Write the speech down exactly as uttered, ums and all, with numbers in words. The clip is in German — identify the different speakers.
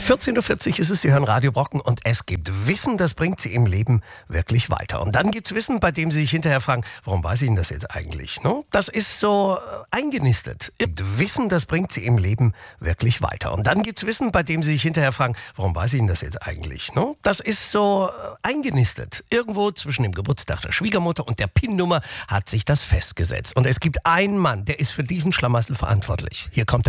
Speaker 1: vierzehn Uhr vierzig ist es, Sie hören Radio Brocken und es gibt Wissen, das bringt Sie im Leben wirklich weiter. Und dann gibt es Wissen, bei dem Sie sich hinterher fragen, warum weiß ich denn das jetzt eigentlich? Ne? Das ist so äh, eingenistet. Wissen, das bringt Sie im Leben wirklich weiter. Und dann gibt es Wissen, bei dem Sie sich hinterher fragen, warum weiß ich denn das jetzt eigentlich? Ne? Das ist so äh, eingenistet. Irgendwo zwischen dem Geburtstag der Schwiegermutter und der P I N-Nummer hat sich das festgesetzt. Und es gibt einen Mann, der ist für diesen Schlamassel verantwortlich. Hier kommt